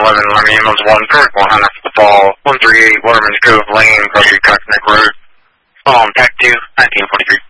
11, Miami Ambulance 1, Protocol, High Knox the Fall, 138, Waterman's Cove Lane, Cross Street, Cox Neck Road. TAC 2, 1943.